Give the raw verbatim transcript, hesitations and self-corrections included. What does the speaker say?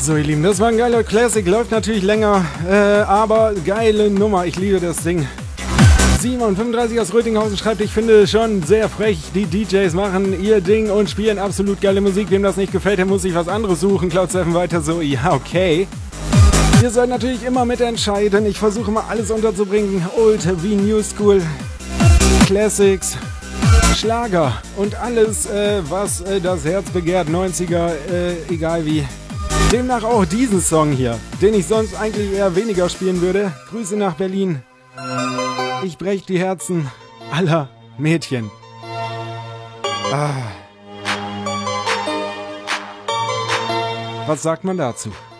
So, ihr Lieben, das war ein geiler Classic, läuft natürlich länger, äh, aber geile Nummer, ich liebe das Ding. Simon fünfunddreißig aus Rötinghausen schreibt, ich finde schon sehr frech, die D Js machen ihr Ding und spielen absolut geile Musik. Wem das nicht gefällt, der muss sich was anderes suchen. Cloud Seven weiter so, ja okay. Ihr sollt natürlich immer mitentscheiden, ich versuche mal alles unterzubringen. Old wie New School, Classics, Schlager und alles, äh, was äh, das Herz begehrt, neunziger, äh, egal wie. Demnach auch diesen Song hier, den ich sonst eigentlich eher weniger spielen würde. Grüße nach Berlin. Ich brech die Herzen aller Mädchen. Ah. Was sagt man dazu?